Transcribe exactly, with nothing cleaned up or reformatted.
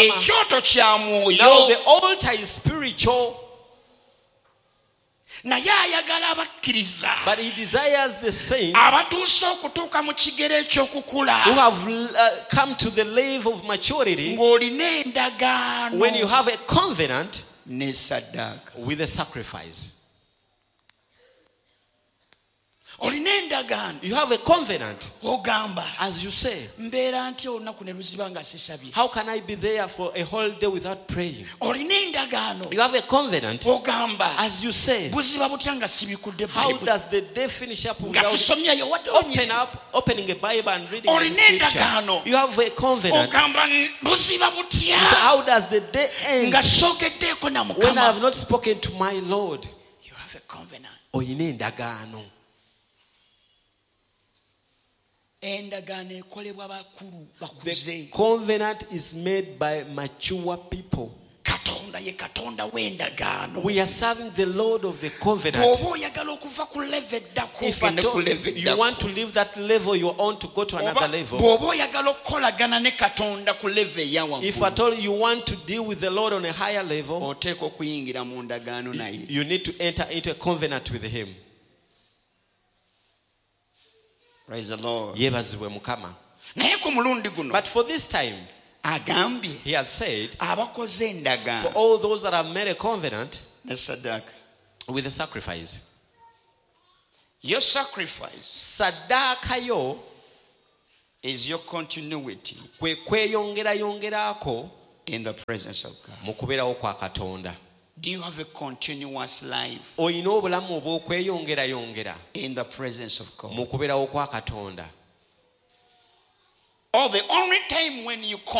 ekyoto kya Now mwoyo the altar is spiritual, naye ayagala abakkiriza but he desires the saints abatuuse okutuuka mu kigero eky'okukula who have uh, come to the level of maturity ng'olina endagaano when you have a covenant ne saddaaka. with a sacrifice. Olina endagaano You have a covenant, ogamba as you say. mbeera ntya olunaku ne luziba nga sisabye. How can I be there for a whole day without praying? Olina endagaano You have a covenant, ogamba as you say. buziba butya nga sibikudde How Bible does the day finish up nga without sisomyayo wadde open onyine. up, opening a Bible and reading the Olina scripture? endagaano You have a covenant. ogamba buziba butya So how does the day end nga soogeddeeko na when I Mukama. have not spoken to my Lord? You have a covenant. Oyina endagaano. Endagaano ekolebwa bakulu The bakuze. covenant is made by mature people. Katonda ye Katonda w'endagaano. We are serving the Lord of the covenant. Bw'oba oyagala okuva ku level eddako If at ogende ku all level you want to eddako. leave that level you're on to go to another Oba- level, bw'oba oyagala okukolagana ne Katonda ku level eya if waggulu, at all you want to deal with the Lord on a higher level, oteeka okuyingira mu ndagaano naye. you need to enter into a covenant with Him. Praise the Lord. Yebazibwe Mukama. Naye ku mulundi guno But for this time, agambye He has said, abakoze for endagaano all those that have made a covenant ne saddaaka. with a sacrifice, Your sacrifice saddaaka yo is your continuity kwe kweyongerayongerako in the presence of God. mu kubeerawo kwa Katonda. Do you have a continuous life Oyina obulamu obw'okweyongerayongera in the presence of God? mu kubeerawo kwa Katonda. Or the only time when you